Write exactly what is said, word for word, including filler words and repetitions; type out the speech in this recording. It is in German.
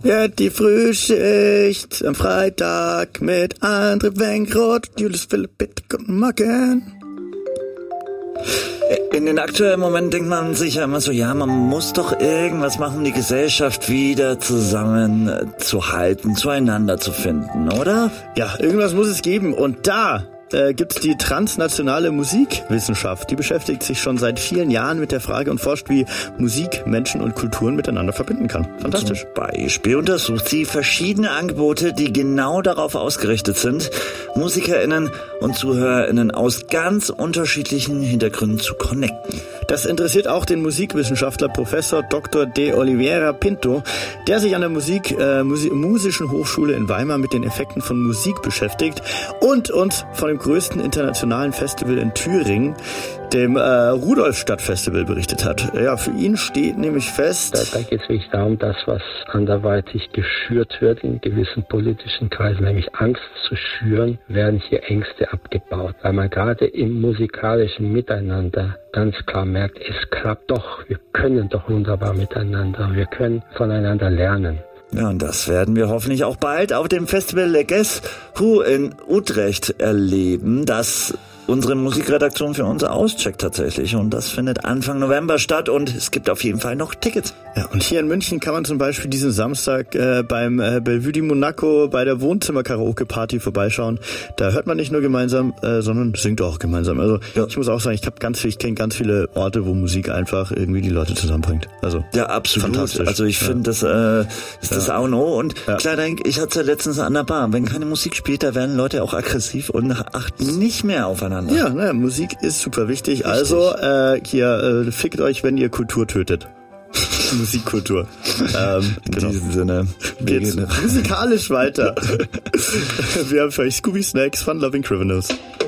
Ja, die Frühschicht am Freitag mit André Wenkroth, Julius Philipp, bitte guten Morgen. In den aktuellen Momenten denkt man sich ja immer so, ja, man muss doch irgendwas machen, um die Gesellschaft wieder zusammenzuhalten, zueinander zu finden, oder? Ja, irgendwas muss es geben. Und da äh, gibt's die transnationale Musikwissenschaft. Die beschäftigt sich schon seit vielen Jahren mit der Frage und forscht, wie Musik Menschen und Kulturen miteinander verbinden kann. Fantastisch. Zum Beispiel untersucht sie verschiedene Angebote, die genau darauf ausgerichtet sind, MusikerInnen und ZuhörerInnen aus ganz unterschiedlichen Hintergründen zu connecten. Das interessiert auch den Musikwissenschaftler Professor Doktor de Oliveira Pinto, der sich an der Musik, äh, Musi- Musischen Hochschule in Weimar mit den Effekten von Musik beschäftigt und uns von dem größten internationalen Festival in Thüringen, dem äh, Rudolf-Stadt-Festival, berichtet hat. Ja, für ihn steht nämlich fest... Da, da geht es wirklich darum, das, was anderweitig geschürt wird in gewissen politischen Kreisen, nämlich Angst zu schüren, werden hier Ängste abgebaut. Weil man gerade im musikalischen Miteinander ganz klar merkt, es klappt doch, wir können doch wunderbar miteinander, wir können voneinander lernen. Ja, und das werden wir hoffentlich auch bald auf dem Festival Le Guess Who in Utrecht erleben, das unsere Musikredaktion für uns auscheckt tatsächlich. Und das findet Anfang November statt und es gibt auf jeden Fall noch Tickets. Ja, und hier in München kann man zum Beispiel diesen Samstag äh, beim äh, Bellevue di Monaco bei der Wohnzimmer-Karaoke-Party vorbeischauen. Da hört man nicht nur gemeinsam, äh, sondern singt auch gemeinsam. Also ja. Ich muss auch sagen, ich habe ganz viel, ich kenne ganz viele Orte, wo Musik einfach irgendwie die Leute zusammenbringt. Also ja, absolut. Fantastisch. Also ich finde, ja. das äh, ist ja. das A und O. Und ja. klar, ich hatte es ja letztens an der Bar. Wenn keine Musik spielt, da werden Leute auch aggressiv und achten nicht mehr aufeinander. Ja, naja, Musik ist super wichtig. Richtig. Also äh, hier, äh, fickt euch, wenn ihr Kultur tötet. Musikkultur. Ähm, in genau. diesem Sinne geht's musikalisch weiter. Wir haben für euch Scooby Snacks von Loving Criminals.